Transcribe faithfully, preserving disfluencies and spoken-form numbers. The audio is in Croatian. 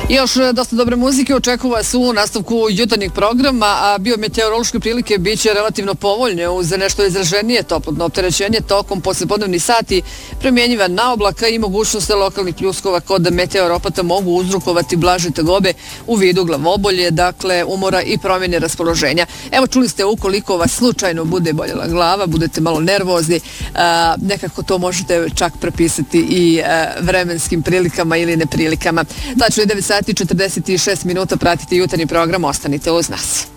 Još dosta dobre muzike očekuje vas u nastavku jutarnjeg programa, a biometeorološke prilike bit će relativno povoljne uz nešto izraženije toplotno opterećenje tokom poslepodnevnih sati, promjenjiva na oblaka i mogućnost lokalnih pljuskova kod meteoropata mogu uzrokovati blaže tegobe u vidu glavobolje, dakle umora i promjene raspoloženja. Evo, čuli ste, ukoliko vas slučajno bude boljela glava, budete malo nervozni, a, nekako to možete čak prepisati i a, vremenskim prilikama ili neprilikama. Tačno je devet sati i četrdeset šest minuta, pratite jutarnji program, ostanite uz nas.